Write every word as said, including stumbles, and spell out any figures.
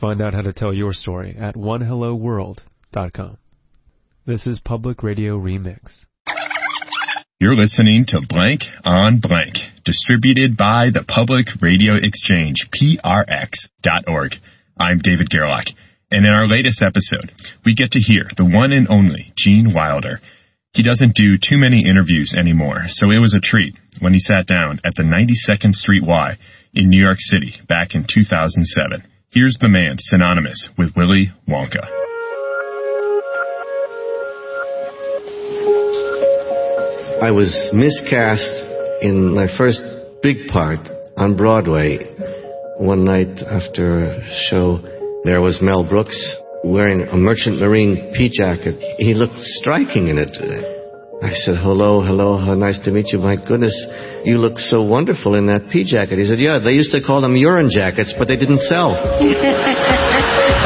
Find out how to tell your story at one hello world dot com. This is Public Radio Remix. You're listening to Blank on Blank, distributed by the Public Radio Exchange, P R X dot org. I'm David Gerlach, and in our latest episode, we get to hear the one and only Gene Wilder. He doesn't do too many interviews anymore, so it was a treat when he sat down at the ninety-second Street Y in New York City back in two thousand seven. Here's the man synonymous with Willy Wonka. I was miscast in my first big part on Broadway. One night after a show, there was Mel Brooks wearing a Merchant Marine pea jacket. He looked striking in it. I said, hello, hello, how nice to meet you. My goodness, you look so wonderful in that pea jacket. He said, yeah, they used to call them urine jackets, but they didn't sell.